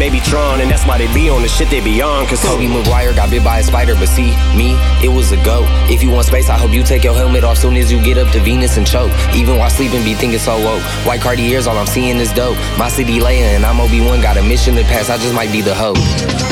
they be Tron, and that's why they be on the shit they be on. Cause Tobey Maguire got bit by a spider, but see, me, it was a go. If you want space, I hope you take your helmet off soon as you get up to Venus and choke. Even while sleeping, be thinking so woke. White Cartiers, all I'm seeing is dope. My city Leia and I'm Obi-Wan, got a mission to pass, I just might be the hoe.